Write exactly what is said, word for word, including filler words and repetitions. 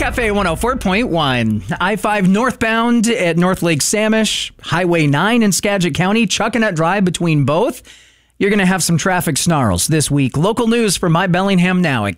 Cafe one oh four point one. I five northbound at North Lake Samish, Highway nine in Skagit County, Chuckanut Drive between both. You're going to have some traffic snarls this week. Local news from My Bellingham Now.